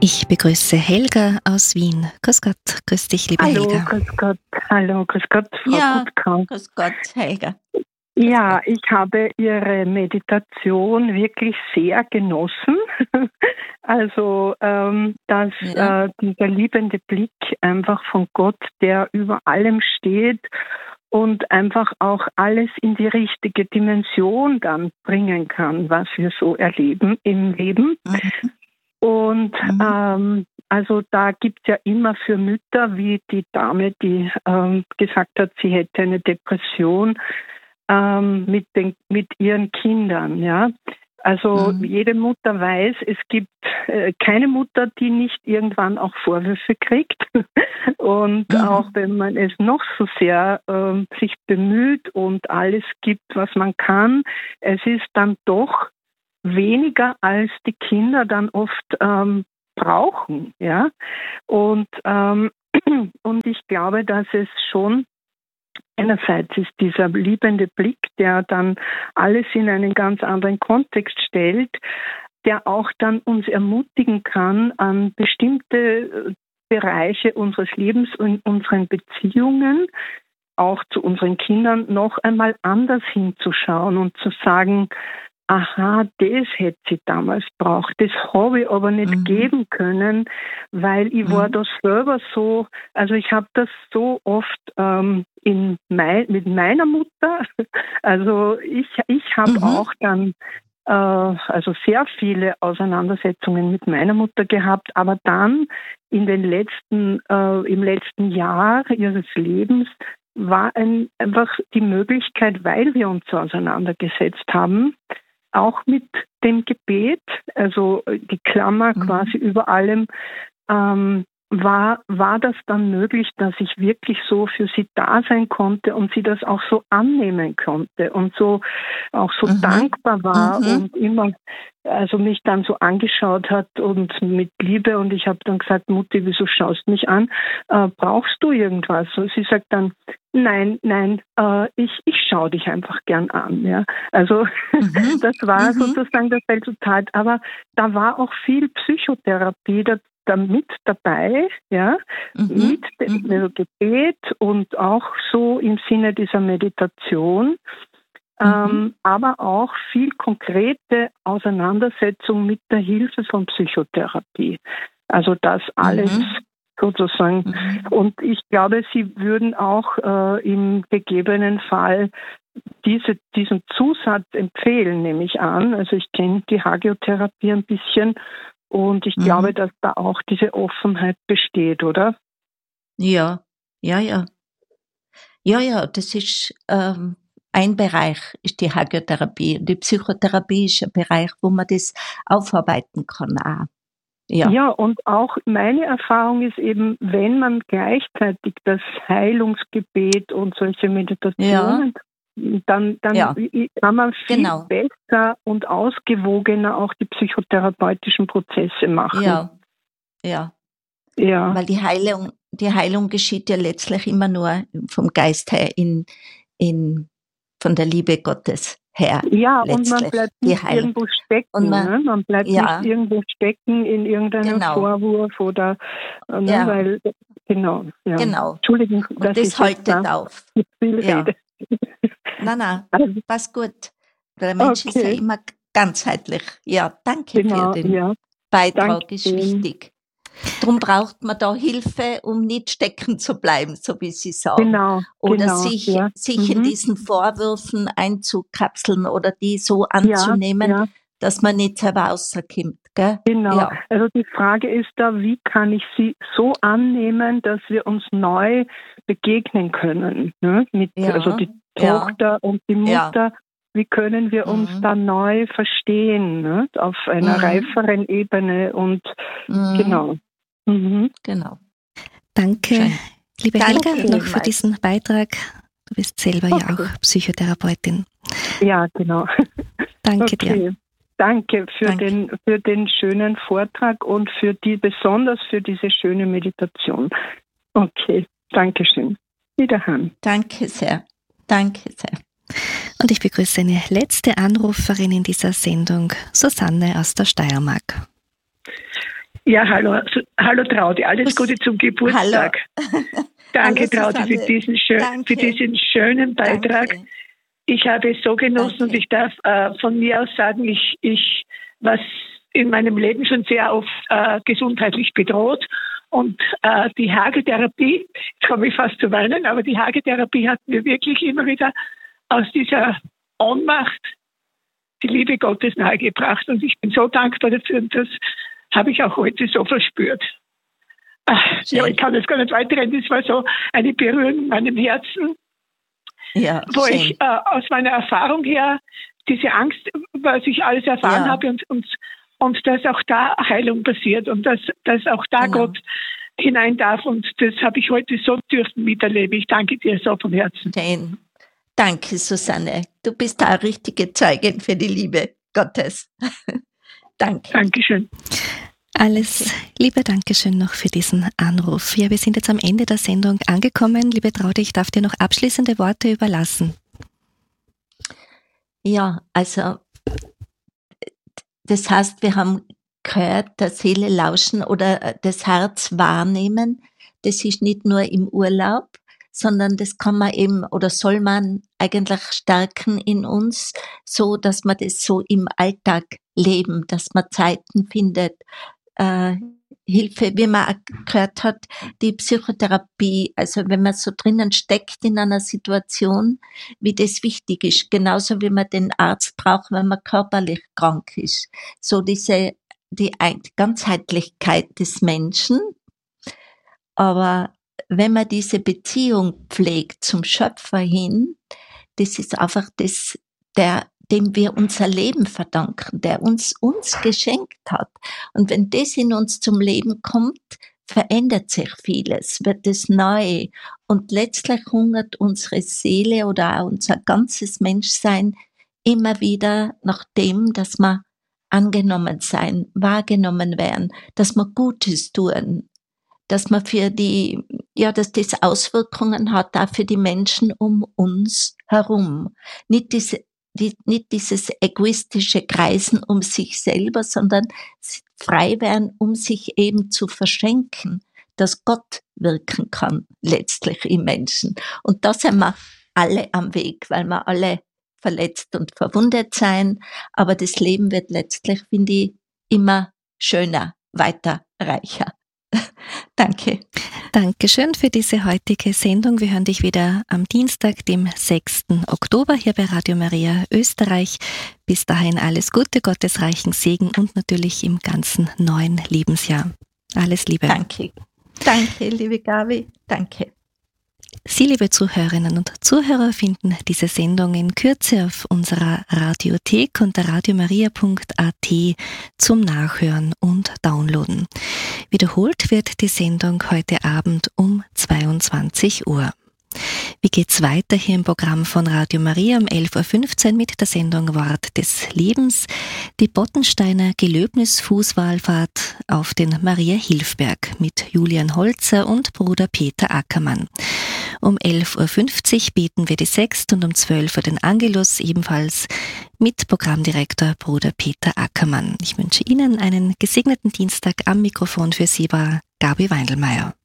Ich begrüße Helga aus Wien. Grüß Gott, grüß dich, liebe Hallo, Helga. grüß Gott. Hallo, grüß Gott, Frau Ja, Gutkamp. grüß Gott, Helga. Ja, ich habe Ihre Meditation wirklich sehr genossen. Also, dass Ja. dieser liebende Blick einfach von Gott, der über allem steht und einfach auch alles in die richtige Dimension dann bringen kann, was wir so erleben im Leben. Mhm. Und also da gibt es ja immer für Mütter, wie die Dame, die gesagt hat, sie hätte eine Depression mit ihren Kindern. Ja? Also jede Mutter weiß, es gibt keine Mutter, die nicht irgendwann auch Vorwürfe kriegt. Und auch wenn man es noch so sehr sich bemüht und alles gibt, was man kann, es ist dann doch weniger, als die Kinder dann oft brauchen. Ja? Und ich glaube, dass es schon einerseits ist dieser liebende Blick, der dann alles in einen ganz anderen Kontext stellt, der auch dann uns ermutigen kann, an bestimmte Bereiche unseres Lebens und unseren Beziehungen, auch zu unseren Kindern, noch einmal anders hinzuschauen und zu sagen, aha, das hätte sie damals braucht. Das habe ich aber nicht geben können, weil ich war da selber so, also ich habe das so oft mit meiner Mutter, also ich habe auch dann also sehr viele Auseinandersetzungen mit meiner Mutter gehabt, aber dann im letzten Jahr ihres Lebens war einfach die Möglichkeit, weil wir uns so auseinandergesetzt haben, auch mit dem Gebet, also die Klammer quasi über allem, war das dann möglich, dass ich wirklich so für sie da sein konnte und sie das auch so annehmen konnte und so auch so dankbar war und immer also mich dann so angeschaut hat und mit Liebe, und ich habe dann gesagt, Mutti, wieso schaust du mich an? Brauchst du irgendwas? Und sie sagt dann, nein, ich schaue dich einfach gern an. Ja? Also das war sozusagen das Resultat, aber da war auch viel Psychotherapie mit dabei, ja, mit dem Gebet und auch so im Sinne dieser Meditation, aber auch viel konkrete Auseinandersetzung mit der Hilfe von Psychotherapie. Also das alles sozusagen. Und ich glaube, Sie würden auch im gegebenen Fall diesen Zusatz empfehlen, nehme ich an. Also ich kenne die Hagiotherapie ein bisschen. Und ich glaube, dass da auch diese Offenheit besteht, oder? Ja, das ist ein Bereich, ist die Hagiotherapie. Die Psychotherapie ist ein Bereich, wo man das aufarbeiten kann auch. Ja, und auch meine Erfahrung ist eben, wenn man gleichzeitig das Heilungsgebet und solche Meditationen dann kann man viel besser und ausgewogener auch die psychotherapeutischen Prozesse machen. Ja. Weil die Heilung geschieht ja letztlich immer nur vom Geist her, von der Liebe Gottes her. Ja, letztlich. Und man bleibt nicht irgendwo stecken. Man bleibt nicht irgendwo stecken in irgendeinem Vorwurf oder weil genau. Entschuldigung, dass das haltet auf. Viel rede. Nein, passt gut. Der Mensch ist ja immer ganzheitlich. Ja, danke für den Beitrag, ist wichtig. Darum braucht man da Hilfe, um nicht stecken zu bleiben, so wie Sie sagen. Oder sich in diesen Vorwürfen einzukapseln oder die so anzunehmen, dass man nicht selber rauskommt. Gell? Genau. Also die Frage ist da, wie kann ich sie so annehmen, dass wir uns neu begegnen können? Ne? Also die Tochter und die Mutter, wie können wir uns da neu verstehen, ne? Auf einer reiferen Ebene und genau. Genau. Danke, schön. Liebe Helga, noch für diesen Beitrag. Du bist selber ja auch Psychotherapeutin. Ja, genau. Danke dir. Danke für den schönen Vortrag und besonders für diese schöne Meditation. Okay, danke schön. Wiederhören. Danke sehr. Und ich begrüße eine letzte Anruferin in dieser Sendung, Susanne aus der Steiermark. Ja, hallo Traudi, alles Gute zum Geburtstag. Danke Traudi für diesen schönen Beitrag. Danke. Ich habe es so genossen und ich darf von mir aus sagen, ich was in meinem Leben schon sehr oft gesundheitlich bedroht. Und die Hageltherapie, jetzt komme ich fast zu weinen, aber die Hageltherapie hat mir wirklich immer wieder aus dieser Ohnmacht die Liebe Gottes nahegebracht. Und ich bin so dankbar dafür und das habe ich auch heute so verspürt. Ja, ich kann jetzt gar nicht weiterreden. Das war so eine Berührung in meinem Herzen, wo schön. Ich aus meiner Erfahrung her diese Angst, was ich alles erfahren habe und dass auch da Heilung passiert und dass auch da Gott hinein darf. Und das habe ich heute so dürfen miterleben. Ich danke dir so vom Herzen. Schön. Danke, Susanne. Du bist da eine richtige Zeugin für die Liebe Gottes. Danke. Dankeschön. Alles Liebe, Dankeschön noch für diesen Anruf. Ja, wir sind jetzt am Ende der Sendung angekommen. Liebe Traudi, ich darf dir noch abschließende Worte überlassen. Ja, also das heißt, wir haben gehört, der Seele lauschen oder das Herz wahrnehmen. Das ist nicht nur im Urlaub, sondern das kann man eben oder soll man eigentlich stärken in uns, so dass man das so im Alltag leben, dass man Zeiten findet, Hilfe, wie man auch gehört hat, die Psychotherapie, also wenn man so drinnen steckt in einer Situation, wie das wichtig ist, genauso wie man den Arzt braucht, wenn man körperlich krank ist. So die Ganzheitlichkeit des Menschen. Aber wenn man diese Beziehung pflegt zum Schöpfer hin, das ist einfach dem wir unser Leben verdanken, der uns geschenkt hat. Und wenn das in uns zum Leben kommt, verändert sich vieles, wird es neu. Und letztlich hungert unsere Seele oder auch unser ganzes Menschsein immer wieder nach dem, dass wir angenommen sein, wahrgenommen werden, dass wir Gutes tun, dass man dass das Auswirkungen hat auch für die Menschen um uns herum. Nicht dieses egoistische Kreisen um sich selber, sondern frei werden, um sich eben zu verschenken, dass Gott wirken kann, letztlich im Menschen. Und da sind wir alle am Weg, weil wir alle verletzt und verwundet sein, aber das Leben wird letztlich, finde ich, immer schöner, weiter, reicher. Danke. Dankeschön für diese heutige Sendung. Wir hören dich wieder am Dienstag, dem 6. Oktober hier bei Radio Maria Österreich. Bis dahin alles Gute, Gottes reichen Segen und natürlich im ganzen neuen Lebensjahr. Alles Liebe. Danke. Danke, liebe Gabi. Danke. Sie, liebe Zuhörerinnen und Zuhörer, finden diese Sendung in Kürze auf unserer Radiothek unter radiomaria.at zum Nachhören und Downloaden. Wiederholt wird die Sendung heute Abend um 22 Uhr. Wie geht's weiter hier im Programm von Radio Maria um 11.15 Uhr mit der Sendung Wort des Lebens? Die Bottensteiner Gelöbnis-Fußwallfahrt auf den Maria-Hilfberg mit Julian Holzer und Bruder Peter Ackermann. Um 11.50 Uhr beten wir die Sext und um 12 Uhr den Angelus, ebenfalls mit Programmdirektor Bruder Peter Ackermann. Ich wünsche Ihnen einen gesegneten Dienstag. Am Mikrofon für Sie war Gabi Weindelmeier.